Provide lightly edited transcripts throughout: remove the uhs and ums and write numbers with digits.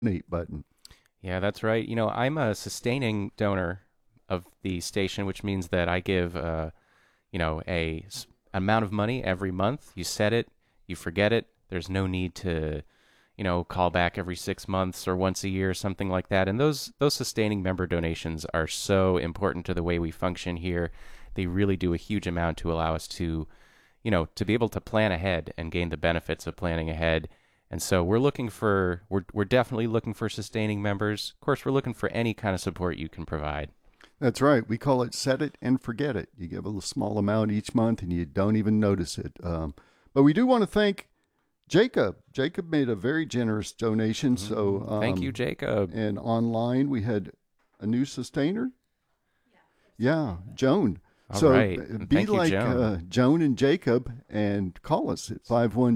donate button. Yeah, that's right. I'm a sustaining donor of the station, which means that I give, a amount of money every month. You set it, you forget it. There's no need to, call back every 6 months or once a year, something like that. And those sustaining member donations are so important to the way we function here. They really do a huge amount to allow us to be able to plan ahead and gain the benefits of planning ahead. And so we're definitely looking for sustaining members. Of course, we're looking for any kind of support you can provide. That's right. We call it set it and forget it. You give a small amount each month and you don't even notice it. But we do want to thank Jacob. Jacob made a very generous donation. So, Thank you, Jacob. and online we had a new sustainer. Yeah, Joan. All So right. be Thank you, like Joan. Joan and Jacob and call us at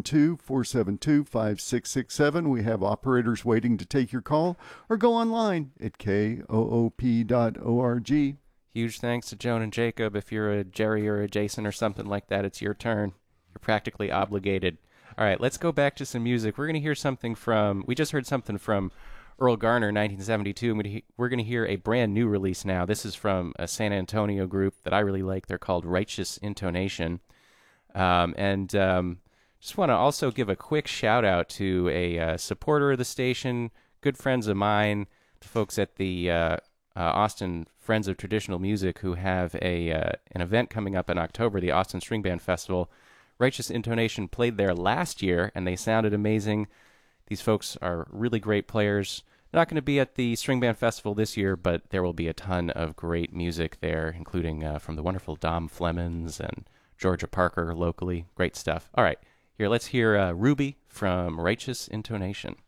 512-472-5667. We have operators waiting to take your call, or go online at koop.org. Huge thanks to Joan and Jacob. If you're a Jerry or a Jason or something like that, it's your turn. You're practically obligated. All right, let's go back to some music. We just heard something from Earl Garner, 1972, and we're going to hear a brand new release now. This is from a San Antonio group that I really like. They're called Righteous Intonation. And just want to also give a quick shout out to a supporter of the station, good friends of mine, the folks at the Austin Friends of Traditional Music, who have an event coming up in October, the Austin String Band Festival. Righteous Intonation played there last year, and they sounded amazing. These folks are really great players. They're not going to be at the String Band Festival this year, but there will be a ton of great music there, including from the wonderful Dom Flemons and Georgia Parker locally. Great stuff. All right, here, let's hear Ruby from Righteous Intonation.